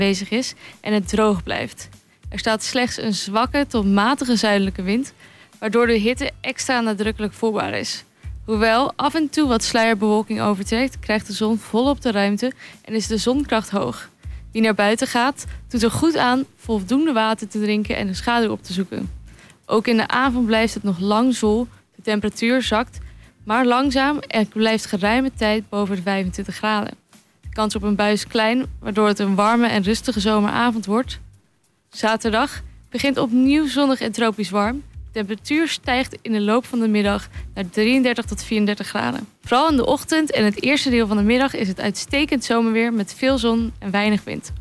bezig is en het droog blijft. Er staat slechts een zwakke tot matige zuidelijke wind, waardoor de hitte extra nadrukkelijk voelbaar is. Hoewel af en toe wat sluierbewolking overtrekt, krijgt de zon volop de ruimte en is de zonkracht hoog. Wie naar buiten gaat, doet er goed aan voldoende water te drinken en de schaduw op te zoeken. Ook in de avond blijft het nog lang zwoel, de temperatuur zakt, maar langzaam en blijft geruime tijd boven de 25 graden. De kans op een bui is klein, waardoor het een warme en rustige zomeravond wordt. Zaterdag begint opnieuw zonnig en tropisch warm. De temperatuur stijgt in de loop van de middag naar 33 tot 34 graden. Vooral in de ochtend en het eerste deel van de middag is het uitstekend zomerweer met veel zon en weinig wind.